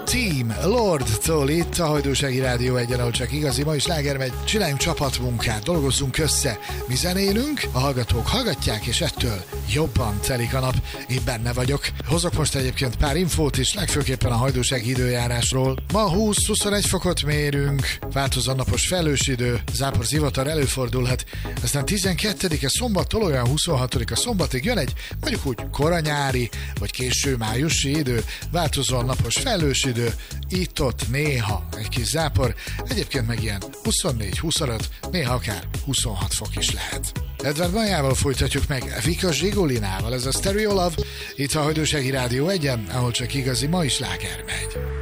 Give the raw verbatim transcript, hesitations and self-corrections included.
Team Lord-tól itt a Hajdúsági Rádió egyen, ahol csak igazi ma is sláger megy. Csináljunk csapatmunkát, dolgozzunk össze. Mi zenélünk, a hallgatók hallgatják, és ettől jobban telik a nap. Én benne vagyok. Hozok most egyébként pár infót is, legfőképpen a hajdúsági időjárásról. Ma húsz-huszonegy fokot mérünk, változó napos felhős idő, zápor zivatar előfordulhat, aztán tizenkettedike szombattól olyan huszonhatodika szombatig jön egy, mondjuk úgy koranyári, vagy késő májusi idő, változóan napos felhős idő, itt-ott néha egy kis zápor, egyébként meg ilyen huszonnégy-huszonöt, néha akár huszonhat fok is lehet. Edward Majával folytatjuk meg Vika Zsigulinával, ez a Stereo Love, itt a Hajdúsági Rádió egyen, ahol csak igazi ma is sláger megy.